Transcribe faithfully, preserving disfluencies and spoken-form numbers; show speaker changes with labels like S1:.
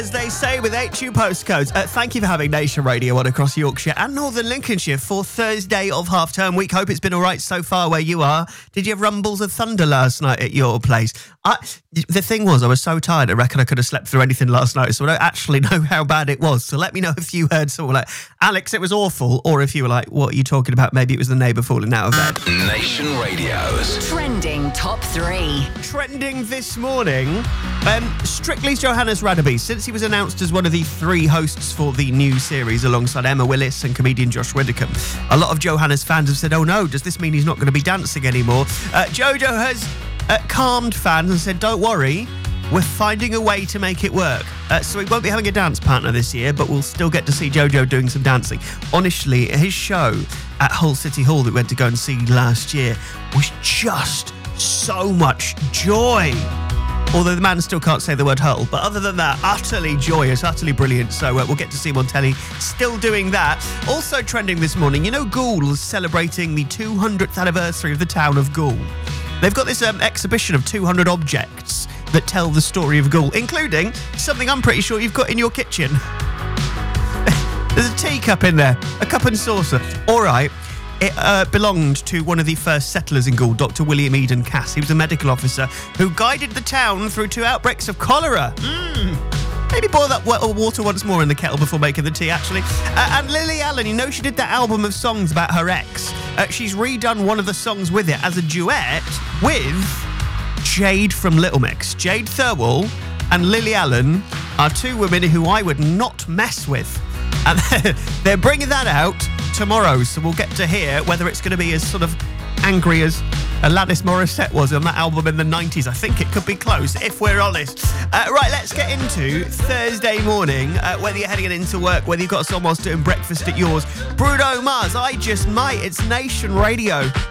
S1: As they say with H U postcodes, uh, thank you for having Nation Radio on across Yorkshire and Northern Lincolnshire for Thursday of half-term week. Hope it's been all right so far where you are. Did you have rumbles of thunder last night at your place? I, the thing was, I was so tired, I reckon I could have slept through anything last night, so I don't actually know how bad it was. So let me know if you heard someone like, Alex, it was awful, or if you were like, what are you talking about? Maybe it was the neighbour falling out of bed.
S2: Nation Radio's
S3: Trending Top three.
S1: Trending this morning, um, Strictly's Johannes Radaby, since he was announced as one of the three hosts for the new series alongside Emma Willis and comedian Josh Widdicombe. A lot of Johannes fans have said, oh no, does this mean he's not going to be dancing anymore? Uh, Jojo has uh, calmed fans and said, don't worry, we're finding a way to make it work. Uh, so he won't be having a dance partner this year, but we'll still get to see Jojo doing some dancing. Honestly, his show at Hull City Hall that we went to go and see last year was just so much joy. Although the man still can't say the word Hull. But other than that, utterly joyous, utterly brilliant. So uh, we'll get to see him on telly still doing that. Also trending this morning, you know Goole is celebrating the two hundredth anniversary of the town of Goole. They've got this um, exhibition of two hundred objects that tell the story of Goole, including something I'm pretty sure you've got in your kitchen. There's a teacup in there, a cup and saucer. All right. It uh, belonged to one of the first settlers in Goole, Doctor William Eden Cass. He was a medical officer who guided the town through two outbreaks of cholera. Mm. Maybe boil that water once more in the kettle before making the tea, actually. Uh, and Lily Allen, you know she did that album of songs about her ex. Uh, she's redone one of the songs with it as a duet with Jade from Little Mix. Jade Thirlwall and Lily Allen are two women who I would not mess with. And they're bringing that out tomorrow, so we'll get to hear whether it's going to be as sort of angry as Alanis Morissette was on that album in the nineties. I think it could be close, if we're honest. Uh, right, let's get into Thursday morning, uh, whether you're heading into work, whether you've got someone else doing breakfast at yours. Bruno Mars, I Just Might. It's Nation Radio.